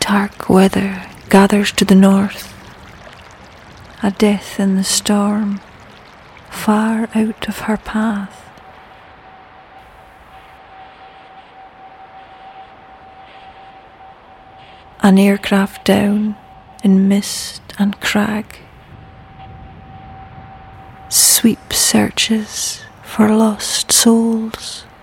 Dark weather gathers to the north, a death in the storm, far out of her path. An aircraft down in mist and crag, sweep searches for lost souls.